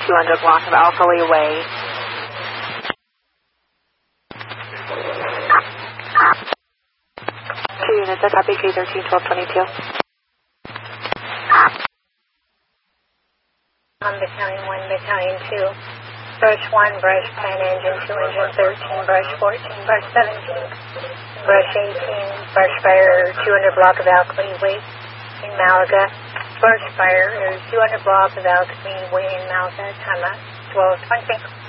200 block of Alkali Way. Two units, I copy K13 1222. Battalion 1, Battalion 2. Brush 1, brush 10, engine 2, engine 13, brush 14, brush 17, brush 18, brush fire 200 block of Alkali Way in Malaga. Brush fire 200 block of Alkali Way in Malaga, time at 12:20.